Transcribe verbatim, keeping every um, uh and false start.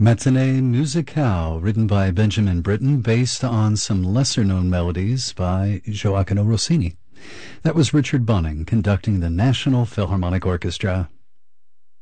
Matinee Musicale, written by Benjamin Britten, based on some lesser-known melodies by Gioacchino Rossini. That was Richard Bunning conducting the National Philharmonic Orchestra.